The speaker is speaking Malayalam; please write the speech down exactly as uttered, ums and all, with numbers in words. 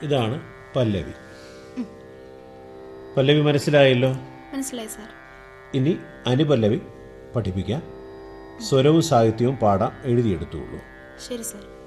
ഇതാണ് പല്ലവി. പല്ലവി മനസ്സിലായല്ലോ? മനസ്സിലായി സാർ. ഇനി അനുപല്ലവി പഠിപ്പിക്കാം. സ്വരവും സാഹിത്യവും പാടാം, എഴുതിയെടുത്തുള്ളൂ. ശരി സാർ.